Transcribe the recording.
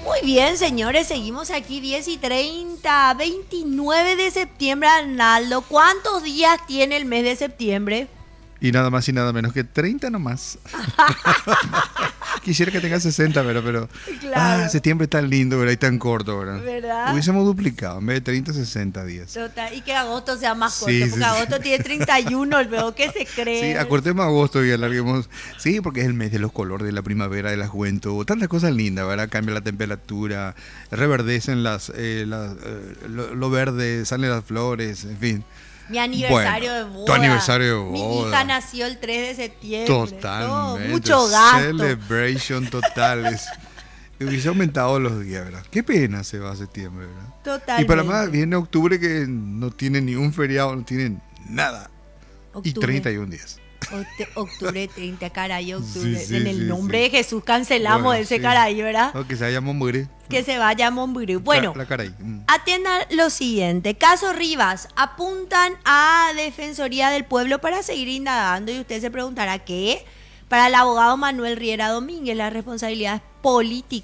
Muy bien, señores, seguimos aquí 10:30, 29 de septiembre, Arnaldo. ¿Cuántos días tiene el mes de septiembre? Y nada más y nada menos que 30 nomás. Quisiera que tenga 60, pero Claro. septiembre tan lindo, ¿verdad? Y tan corto, ¿verdad? ¿Verdad? Hubiésemos duplicado, en vez de 30, 60 días. Total, y que agosto sea más corto, Sí, sí, porque sí. agosto tiene 31, veo que se cree. Sí, acortemos agosto y alarguemos. Sí, porque es el mes de los colores, de la primavera, de la juventud. Tantas cosas lindas, ¿verdad? Cambia la temperatura, reverdecen lo verde, salen las flores, en fin. Mi aniversario Bueno, de boda. tu aniversario de Mi boda. hija nació el 3 de septiembre. Totalmente. Mucho gasto. Celebration totales. Hubiese aumentado los días, ¿verdad? Qué pena se va a septiembre, ¿verdad? Totalmente. Y para más viene octubre que no tiene ni un feriado, no tiene nada. Y Octubre. 31 días. Octubre 30, caray, octubre. Sí, sí, En el sí, nombre sí. de Jesús cancelamos Bueno, ese sí. caray, ¿verdad? No, que se vaya Mombre. Que se vaya a Monburú. Bueno, La caray. atiendan lo siguiente. Caso Rivas. Apuntan a Defensoría del Pueblo para seguir indagando y usted se preguntará qué. Para el abogado Manuel Riera Domínguez, la responsabilidad es política.